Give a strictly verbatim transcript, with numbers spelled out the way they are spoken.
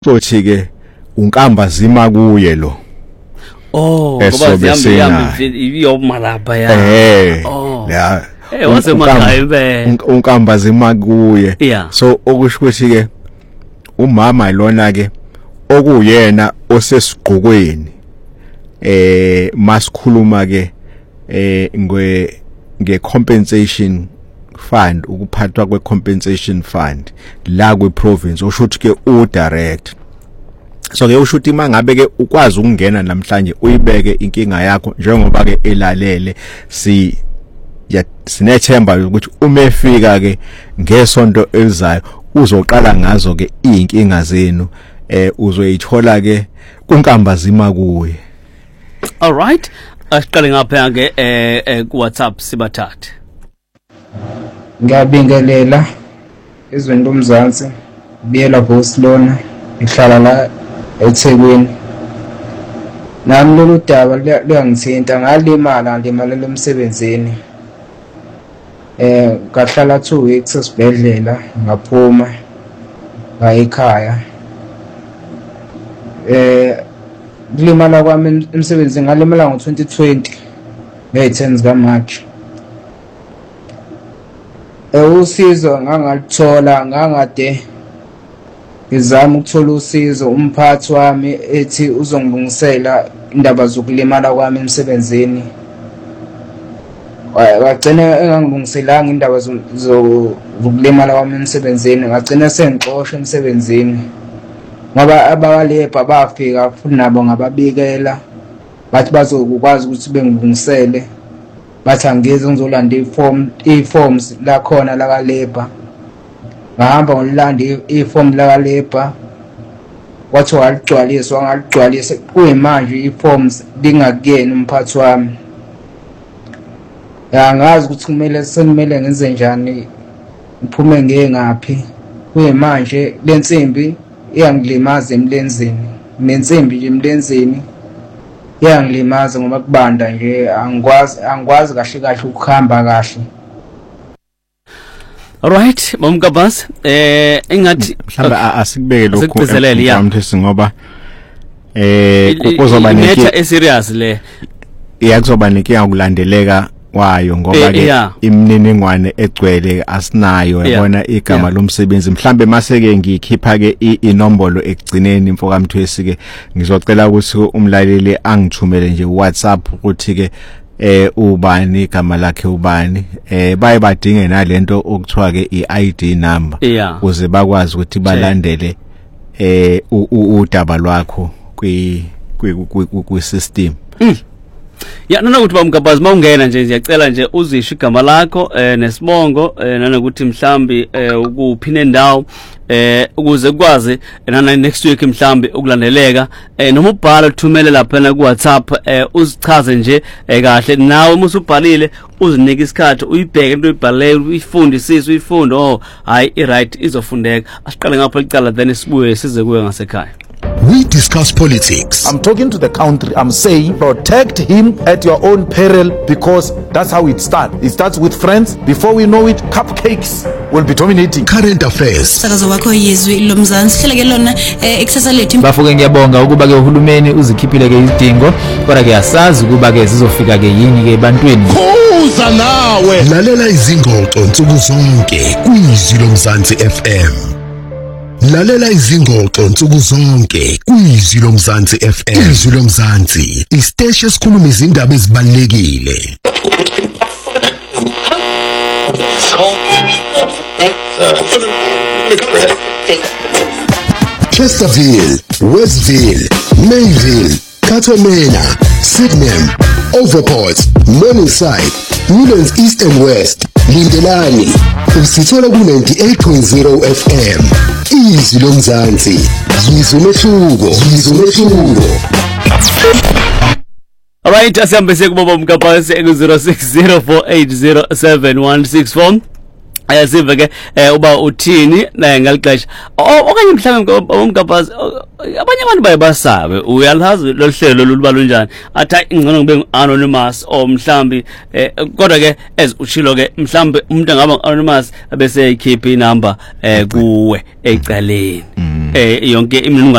Futhi ke unkamba zima kuye lo. Oh, ngoba ziyambi yambi iyomalapha ya. Eh. Oh. Ya. Eh wasemakhaya impela. Unkamba zima kuye. So okusho ukuthi ke umama lona ke okuyena osesiqhukweni eh masikhuluma ke eh ngwe nge compensation fund ukuphathwa kwe compensation fund la kwe province usho ukuthi ke u direct. So ke usho ukuthi mangabe ke ukwazi ukungena namhlanje uyibeke inkinga yakho njengoba ke elalele si ya sinethemba ukuthi uma efika ke ngesonto elizayo uzoqala ngazo ke inkinga zenu eh uzoyithola ke kunkamba zima kuye. All right, asiqale ngapha ke eh ku WhatsApp sibathathe. Ngiyabingelela izweni lomzansi biyela Barcelona ihlala la eThekwini. Nami lolu daba luyangithinta ngalimala ngalimalela emsebenzini. Eh ngahlala two weeks esibhedlela ngaphuma ngayikhaya. Eh limala kwami emsebenzini ngalimala ngo twenty twenty nge ten zika March. Eh usizo ngangalithola ngangade ngizama ukuthola usizo umphathi wami ethi uzongilungisela indaba zokulimala kwami emsebenzini. Wagcina engangilungiselanga indaba zokulimala kwami emsebenzini ngagcina sengixoshwe emsebenzini. Ngoba abalebha bafika futhi nabo ngababikela bathi bazokwazi ukuthi bengilungisele bathi angeze ngizolanda iform iforms la khona la kalebha. Ngahamba ngolanda iform la kalebha wathi waligcwalisa wangaligcwalisa kuyimanje iforms lingakuyena umphathi wami. Yangazi ukuthi kumele senimele ngenze njani ngiphume ngiye ngapi kuyimanje lensimbi iyangilimaza emlenzeni nensimbi nje emlenzeni iyangilimaza ngoba kubanda nje angikwazi angikwazi kahle kahle ukuhamba kahle. Alright Mamkabas eh engathi mhlawumbe asikubeke lokho umthetho ngoba eh kuzoba nekinga eserious le iyakuzoba nekinga ukulandeleka kwayo ngoba ke imininingwane egcwele asinayo yabona igama lomsebenzi mhlambe mase ke ngikhipha ke inombolo ekugcineni imfoka mthwesi ke ngizocela ukuthi umlaleli angithumele nje WhatsApp ukuthi ke eh ubani igama lakhe ubani eh baye badinge nalento okuthiwa ke i-I D number ukuze bakwazi ukuthi balandele eh udaba lwakho kwi kwi system. Ya nana ukuthi bamgabazi mawungena nje ngiyacela nje uzisho igama lakho eh nesibongo eh nanokuthi mhlambi eh ukuphi nendawo eh ukuze kwazi nana next week mhlambi ukulandeleka eh noma ubhala uthumele lapha ku WhatsApp eh uzichaze nje kahle nawe uma usubhalile uzinike isikhathi uyibheke into uyibhalele uyifundisise uyifunde oh hayi i right izofundeka asiqale ngapha licala then sibuye size kuwe ngasekhaya. We discuss politics. I'm talking to the country. I'm saying protect him at your own peril because that's how it starts. It starts with friends. Before we know it, cupcakes will be dominating. Current affairs. Sakazo wakho yizwi lomzansi hleleke lona eksesa lethu. Bafuke ngiyabonga ukuba ke uhulumeni uzikhiphile ke izidingo kodwa ke asazi ukuba ke zizofika ke yini ke ebantwini. Kuza nawe. Lalela izingxoxo nsuku zonke kwizwi lomzansi F M. Lalela izingxoxo nsuku zonke kwizwi lomzansi F M. Izwi lomzansi isiteshi esikhuluma izindaba ezibalekile. Chesterfield, Westville, Mayville, Katamena, Sydenham, Overport, Morningside, Woodlands East and West, Lindelani, usithola ku ninety-eight point zero F M. Izwi lomzansi, izwi umehluko, izwi umehluko. Alright, asiyambese kubobo mkapasi ku zero six zero four eight zero seven one six four. Ayasive ke uba uthini naye ngalixesha okanye mhlawumbe umkapasi abanye abantu bayabasabe uyalazi lo hlelo loluba lunjani athi ingcono ngibe anonymous o mhlambi kodwa ke as uchilo ke mhlambe umuntu angaba anonymous bese ikhipha inamba kuwe ecaleni. eh yonke imininingwane